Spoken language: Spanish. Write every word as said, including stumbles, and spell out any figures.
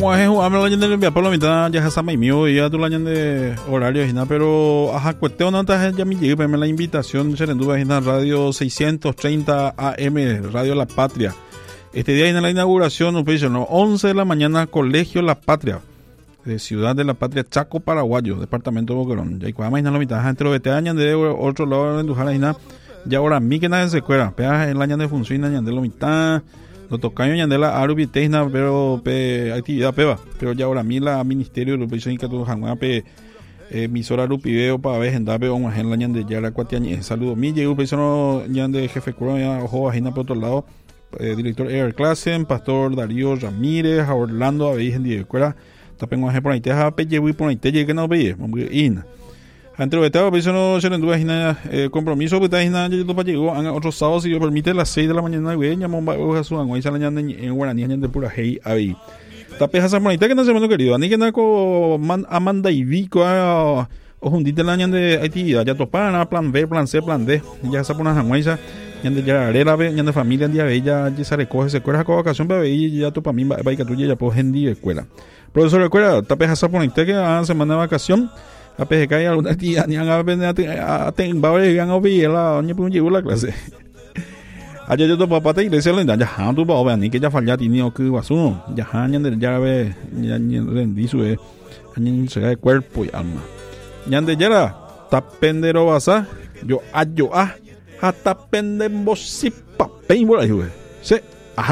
Como es jugar la gente de por la mitad ya se me mío y ya tú la de horario hina pero ajá cuestión no ta ya me llegué para la invitación se renduva en radio seiscientos treinta A M Radio La Patria. Este día en la inauguración nos dice no once de la mañana Colegio La Patria de Ciudad de La Patria Chaco Paraguayo, departamento de Boquerón. Ya cuando imagina la mitad entre los años de otro lado de Ndujara hina ya ahora mí que nada se cuera, pega el año de función año de la mitad. No tocaño ñandela arubi teina pero pe actividad peba pero ya ahora mí la ministerio lo piso que tu jangua pe emisora rupi veo para ver gente pe on en la ñande ya la cuatiañe saludo mi llegó piso no ñande jefe curo ya ojo ajina por otro lado eh, director Air Classen pastor Darío Ramírez a Orlando a ver gente de escuela tapen on por ahí te ha pe llevo por ahí te llegue no ve in entre los estados piso no se renduva hina compromiso pues hina yo para llegó otro sábado si yo permite las seis de la mañana güey llamó a su angüe sala en guaraní de pura hey ahí tape esa monita que no se me querido ani que naco Amanda y Vico o hundite la ñande actividad ya topan plan B plan C plan D ya esa pona angüesa ñande ya arera ve ñande familia día bella ya se recoge se cuera con vacación para ver ya topa mí va que tú ya pues en día escuela profesor recuerda tape esa monita que a semana de vacación a pesar que hay alguna tía ni han aprendido a tener va a ver han oído la ni por llevar la clase ayer yo tu papá te iglesia le da ya han tu papá ni que ya falla tiene que vaso ya han de ya ve ya ni rendí su es ni se de cuerpo y alma ya de ya tapendero basa yo ayo a hasta penden vos si papel por ahí güey sí